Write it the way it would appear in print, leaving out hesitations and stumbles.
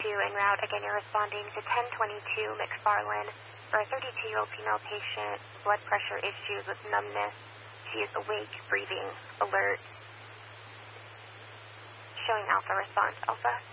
en route. Again, you're responding to 1022 McFarland for a 32-year-old female patient, blood pressure issues with numbness. She is awake, breathing, alert. Showing Alpha response. Alpha.